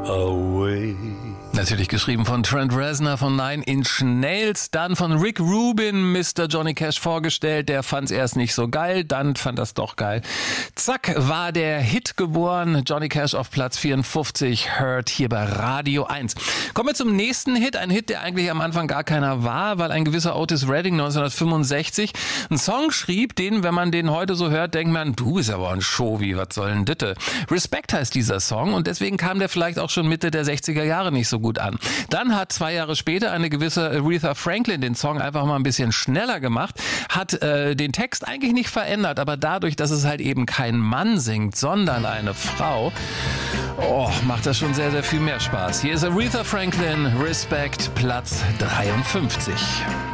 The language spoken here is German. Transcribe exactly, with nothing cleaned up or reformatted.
away. Natürlich geschrieben von Trent Reznor von Nine Inch Nails, dann von Rick Rubin, Mister Johnny Cash vorgestellt, der fand es erst nicht so geil, dann fand das doch geil. Zack, war der Hit geboren, Johnny Cash auf Platz vierundfünfzig, Hurt hier bei Radio eins. Kommen wir zum nächsten Hit, ein Hit, der eigentlich am Anfang gar keiner war, weil ein gewisser Otis Redding neunzehnhundertfünfundsechzig einen Song schrieb, den, wenn man den heute so hört, denkt man, du bist aber ein Showy, was soll denn Ditte? Respect heißt dieser Song und deswegen kam der vielleicht auch schon Mitte der sechziger Jahre nicht so gut an. Dann hat zwei Jahre später eine gewisse Aretha Franklin den Song einfach mal ein bisschen schneller gemacht, hat äh, den Text eigentlich nicht verändert, aber dadurch, dass es halt eben kein Mann singt, sondern eine Frau, oh, macht das schon sehr, sehr viel mehr Spaß. Hier ist Aretha Franklin, Respect, Platz dreiundfünfzig.